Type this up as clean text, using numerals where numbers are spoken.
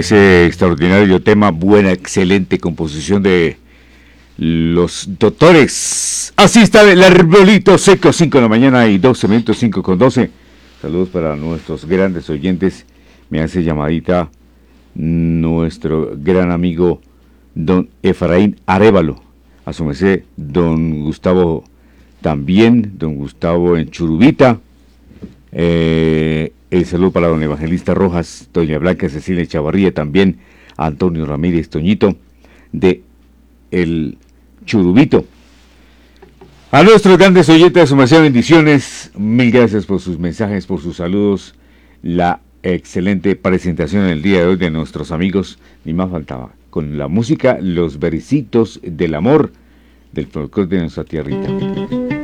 ese extraordinario tema, buena, excelente composición de Los Doctores. Así está el arbolito seco, 5 de la mañana y 12 minutos, 5 con 12. Saludos para nuestros grandes oyentes. Me hace llamadita nuestro gran amigo don Efraín Arévalo. A su merced, don Gustavo también, don Gustavo en Churubita. El saludo para don Evangelista Rojas, doña Blanca Cecilia Chavarría, también Antonio Ramírez Toñito de El Churubito. A nuestros grandes oyentes, su merced, bendiciones. Mil gracias por sus mensajes, por sus saludos. La excelente presentación en el día de hoy de nuestros amigos, ni más faltaba, con la música, los versitos del amor del folclore de nuestra tierrita.